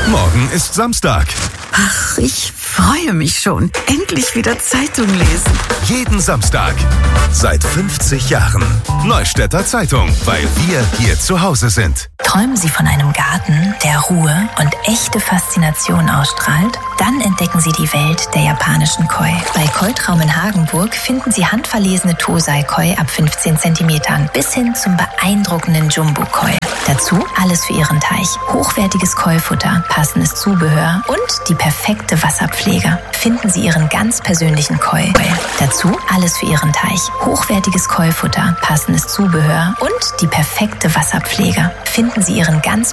Morgen ist Samstag. Ach, ich freue mich schon. Endlich wieder Zeitung lesen. Jeden Samstag. Seit 50 Jahren. Neustädter Zeitung, weil wir hier zu Hause sind. Träumen Sie von einem Garten, der Ruhe und echte Faszination ausstrahlt? Dann entdecken Sie die Welt der japanischen Koi. Bei Koi-Traum in Hagenburg finden Sie handverlesene Tosai-Koi ab 15 cm bis hin zum beeindruckenden Jumbo-Koi. Dazu alles für Ihren Teich. Hochwertiges Koi-Futter, passendes Zubehör und die perfekte Wasserpflege. Finden Sie Ihren ganz persönlichen Koi. Dazu alles für Ihren Teich. Hochwertiges Koi-Futter, passendes Zubehör und die perfekte Wasserpflege. Finden Sie Ihren ganz